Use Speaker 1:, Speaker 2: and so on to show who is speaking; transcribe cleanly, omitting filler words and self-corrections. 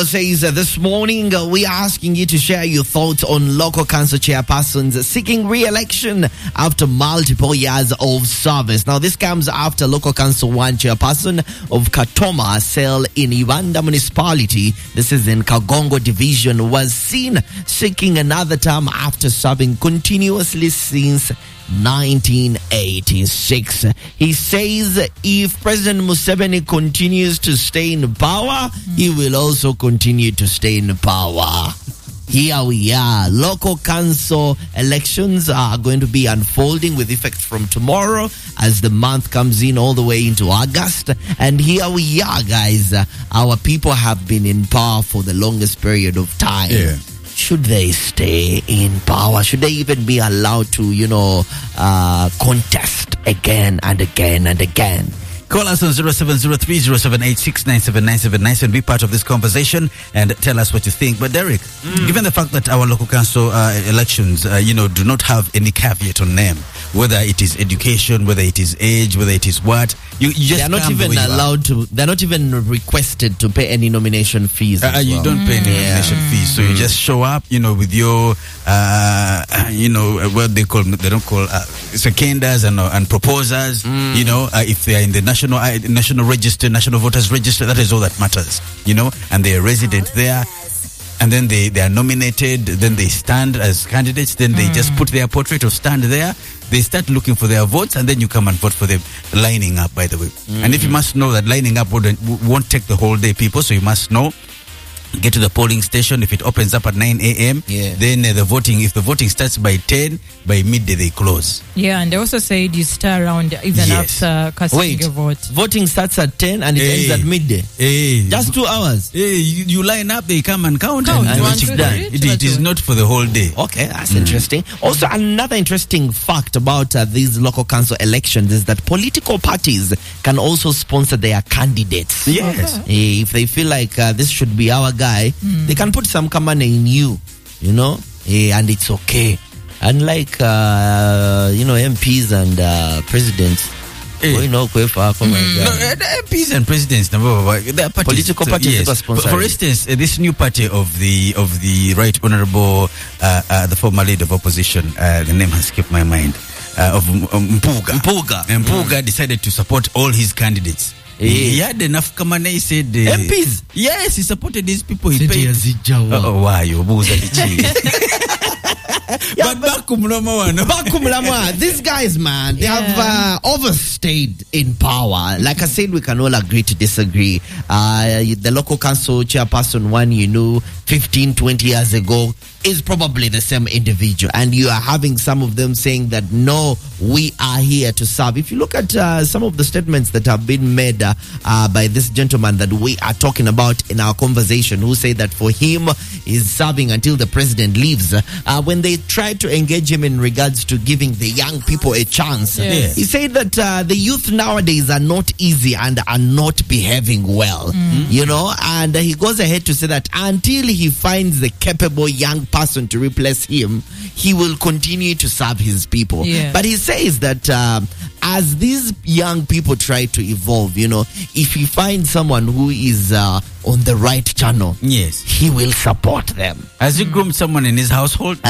Speaker 1: Says this morning we are asking you to share your thoughts on local council chairpersons seeking re-election after multiple years of service. Now this comes after local council 1 chairperson of Katoma Cell in Ibanda municipality, this is in Kagongo division, was seen seeking another term after serving continuously since 1986. He says if President Museveni continues to stay in power, he will also continue to stay in power. Here we are. Local council elections are going to be unfolding with effect from tomorrow as the month comes in all the way into August. And here we are, guys. Our people have been in power for the longest period of time.
Speaker 2: Yeah.
Speaker 1: Should they stay in power? Should they even be allowed to, contest again and again and again?
Speaker 2: Call us on 0703-0786-97979 and be part of this conversation and tell us what you think. But Derek, given the fact that our local council elections, do not have any caveat on them, whether it is education, whether it is age, whether it is what, you just
Speaker 1: they're not even allowed to. They're not even requested to pay any nomination fees.
Speaker 2: You don't pay any nomination fees, so you just show up, with your, what they don't call seconders and proposers. If they are in the national register, national voters register, that is all that matters. And they are resident there. And then they are nominated, then they stand as candidates, then they just put their portrait or stand there. They start looking for their votes, and then you come and vote for them, lining up, by the way. And if you must know that lining up won't take the whole day, people, so you must know. Get to the polling station. If it opens up at 9 a.m., then if the voting starts by 10, by midday they close.
Speaker 3: Yeah, and they also said you stay around even after casting your vote.
Speaker 1: Voting starts at 10 and it ends at midday. Just 2 hours.
Speaker 2: You line up, they come and count and
Speaker 1: it's done.
Speaker 2: It is not for the whole day.
Speaker 1: Okay, that's interesting. Also, another interesting fact about these local council elections is that political parties can also sponsor their candidates.
Speaker 2: Yes.
Speaker 1: If they feel like this should be our guy, they can put some money in you, and it's okay. Unlike, MPs and presidents.
Speaker 2: MPs and presidents, they are
Speaker 1: political parties. Yes.
Speaker 2: For instance, this new party of the Right Honorable, the former leader of opposition, the name has skipped my mind, of Mpuga decided to support all his candidates. He had enough money. He said
Speaker 1: MPs.
Speaker 2: Yes, he supported these people. He paid. Why you But
Speaker 1: Bakumlama, these guys, man, they have overstayed in power. Like I said, we can all agree to disagree. The local council chairperson 1, 15, 20 years ago is probably the same individual. And you are having some of them saying that, no, we are here to serve. If you look at some of the statements that have been made by this gentleman that we are talking about in our conversation, who say that for him is serving until the president leaves. When they tried to engage him in regards to giving the young people a chance, he said that the youth nowadays are not easy and are not behaving well, and he goes ahead to say that until he finds the capable young person to replace him, he will continue to serve his people. But he says that as these young people try to evolve, if he finds someone who is on the right channel, he will support them.
Speaker 2: Has he groomed someone in his household?